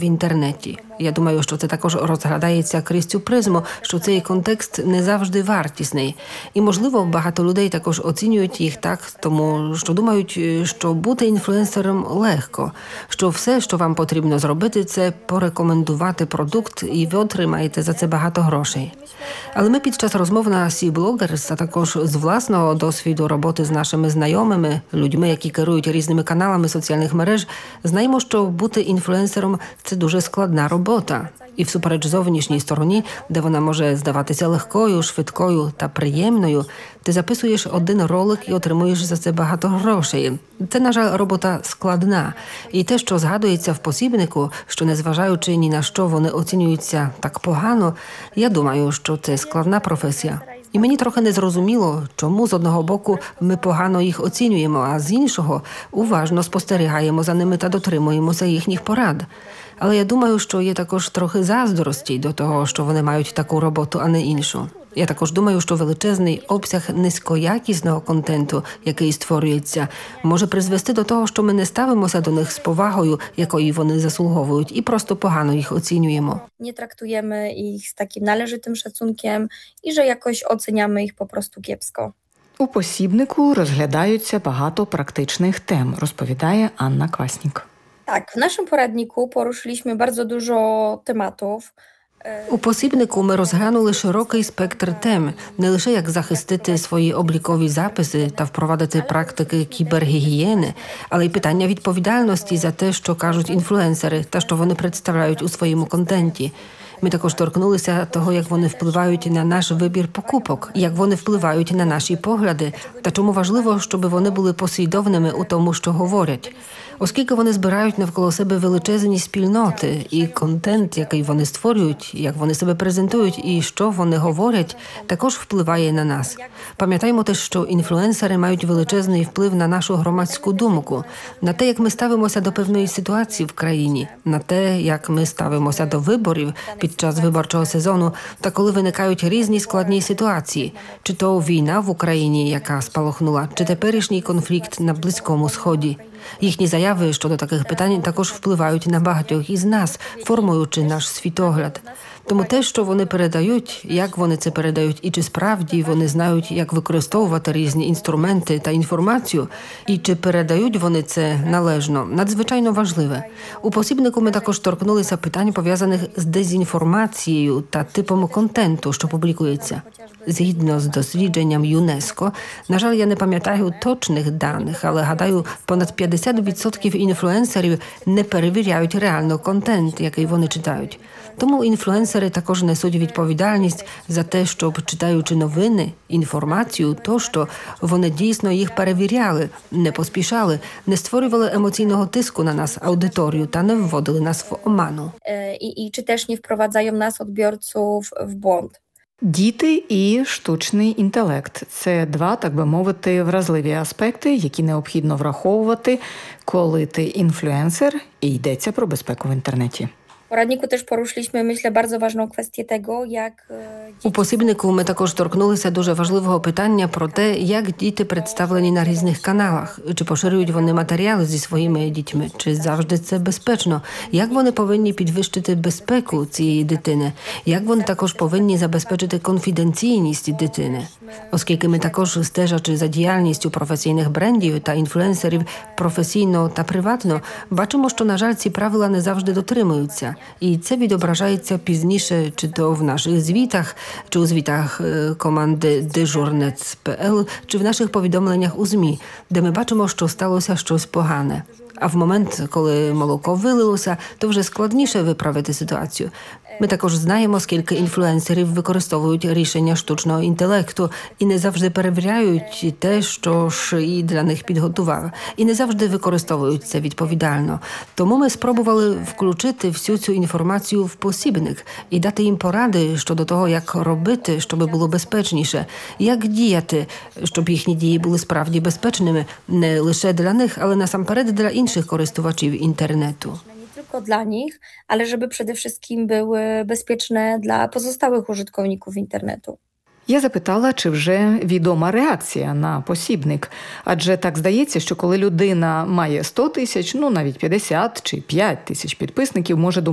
в інтернеті. Я думаю, що це також розглядається крізь цю призму, що цей контекст не завжди вартісний. І, можливо, багато людей також оцінюють їх так, тому що думають, що бути інфлюенсером легко, що все, що вам потрібно зробити, це порекомендувати продукт, і ви отримаєте за це багато грошей. Але ми під час розмов на Sea-Bloggers, а також з власного досвіду роботи з нашими знайомими, людьми, які керують різними каналами соціальних мереж, знаємо, що бути інфлюенсером – це дуже складна робота. І всупереч зовнішній стороні, де вона може здаватися легкою, швидкою та приємною, ти записуєш один ролик і отримуєш за це багато грошей. Це, на жаль, робота складна. І те, що згадується в посібнику, що незважаючи ні на що вони оцінюються так погано, я думаю, що це складна професія. І мені трохи не зрозуміло, чому з одного боку ми погано їх оцінюємо, а з іншого уважно спостерігаємо за ними та дотримуємося їхніх порад. Але я думаю, що є також трохи заздрості до того, що вони мають таку роботу, а не іншу. Я також думаю, що величезний обсяг низькоякісного контенту, який створюється, може призвести до того, що ми не ставимося до них з повагою, якої вони заслуговують, і просто погано їх оцінюємо. Nie traktujemy ich z takim należytym szacunkiem i że jakoś oceniamy ich po prostu kiepsko. У посібнику розглядаються багато практичних тем, розповідає Анна Кваснік. Tak, w naszym poradniku poruszyliśmy bardzo dużo tematów. У посібнику ми розглянули широкий спектр тем, не лише як захистити свої облікові записи та впровадити практики кібергігієни, але й питання відповідальності за те, що кажуть інфлюенсери та що вони представляють у своєму контенті. Ми також торкнулися того, як вони впливають на наш вибір покупок, як вони впливають на наші погляди, та чому важливо, щоб вони були послідовними у тому, що говорять. Оскільки вони збирають навколо себе величезні спільноти, і контент, який вони створюють, як вони себе презентують і що вони говорять, також впливає на нас. Пам'ятаємо те, що інфлюенсери мають величезний вплив на нашу громадську думку, на те, як ми ставимося до певної ситуації в країні, на те, як ми ставимося до виборів під час виборчого сезону та коли виникають різні складні ситуації, чи то війна в Україні, яка спалахнула, чи теперішній конфлікт на Близькому Сході. Їхні заяви щодо таких питань також впливають на багатьох із нас, формуючи наш світогляд. Тому те, що вони передають, як вони це передають, і чи справді вони знають, як використовувати різні інструменти та інформацію, і чи передають вони це належно, надзвичайно важливе. У посібнику ми також торкнулися питань, пов'язаних з дезінформацією та типом контенту, що публікується. Згідно з дослідженням ЮНЕСКО, на жаль, я не пам'ятаю точних даних, але, гадаю, понад 50% інфлюенсерів не перевіряють реально контент, який вони читають. Тому інфлюенсери також несуть відповідальність за те, щоб, читаючи новини, інформацію, тощо, вони дійсно їх перевіряли, не поспішали, не створювали емоційного тиску на нас, аудиторію, та не вводили нас в оману. I czy też nie wprowadzają nas, odbiorców, w błąd. Діти і штучний інтелект – це два, так би мовити, вразливі аспекти, які необхідно враховувати, коли ти інфлюенсер і йдеться про безпеку в інтернеті. W poradniku też poruszyliśmy, myślę, bardzo ważną kwestię tego, jak У посібнику ми також торкнулися дуже важливого питання про те, як діти представлені на різних каналах, чи поширюють вони матеріали зі своїми дітьми, чи завжди це безпечно, як вони повинні підвищити безпеку цієї дитини, як вони також повинні забезпечити конфіденційність дитини. Оскільки ми також, стежачи за діяльністю професійних брендів та інфлюенсерів професійно та приватно, бачимо, що, на жаль, ці правила не завжди дотримуються. І це відображається пізніше, чи то в наших звітах, чи у звітах команди Dyżurnet.pl, чи в наших повідомленнях у ЗМІ, де ми бачимо, що сталося щось погане. А в момент, коли молоко вилилося, то вже складніше виправити ситуацію. Ми також знаємо, скільки інфлюенсерів використовують рішення штучного інтелекту і не завжди перевіряють те, що ж і для них підготував. І не завжди використовують це відповідально. Тому ми спробували включити всю цю інформацію в посібник і дати їм поради щодо того, як робити, щоб було безпечніше, як діяти, щоб їхні дії були справді безпечними не лише для них, але насамперед для інших користувачів інтернету. Tylko dla nich, ale żeby przede wszystkim były bezpieczne dla pozostałych użytkowników internetu. Я запитала, чи вже відома реакція на посібник. Адже так здається, що коли людина має 100 тисяч, навіть 50 чи 5 тисяч підписників, може думати,